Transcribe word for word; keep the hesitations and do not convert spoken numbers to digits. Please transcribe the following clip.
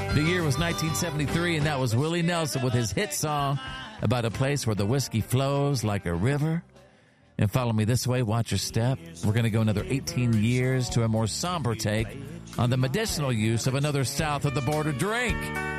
The year was nineteen seventy-three, and that was Willie Nelson with his hit song about a place where the whiskey flows like a river. And Follow Me This Way, Watch Your Step. We're going to go another eighteen years to a more somber take on the medicinal use of another south of the border drink.